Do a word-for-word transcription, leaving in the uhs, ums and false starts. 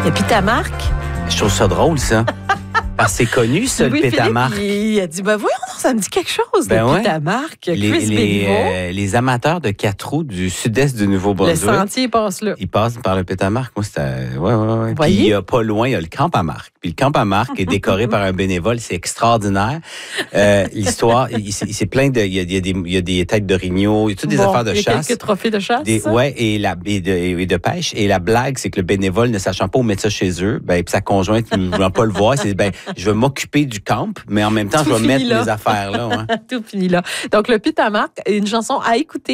Le Pitamarque? Je trouve ça drôle, ça. Parce que c'est connu, ça, oui, le Pitamarque. Philippe, il a dit, ben voyons, non, ça me dit quelque chose, Ben le ouais. Pitamarque. Les, Chris les, Béliveau. euh, les amateurs de quatre roues du sud-est du Le Nouveau-Brunswick, sentier passe là. ils passent par le Pitamarque. Moi, c'était... Ouais, ouais, ouais. Puis Voyez? il y a pas loin, il y a le camp à Marc. Puis le camp à Marc est décoré par un bénévole. C'est extraordinaire. Euh, l'histoire, il- c'est c'est plein de... Il y a, il y a des, il y a des têtes d'orignaux, il y a toutes des Bon, affaires de il y a chasse. quelques trophées de chasse. Des, ouais, et, la, et, de, et de pêche. Et la blague, c'est que le bénévole, ne sachant pas où mettre ça chez eux, ben, puis sa conjointe ne voulant pas le voir, c'est ben, je vais m'occuper du camp, mais en même temps, Tout je vais finit mettre là. mes affaires là. Ouais. Tout fini là. Donc, le Pitamarque, une chanson à écouter.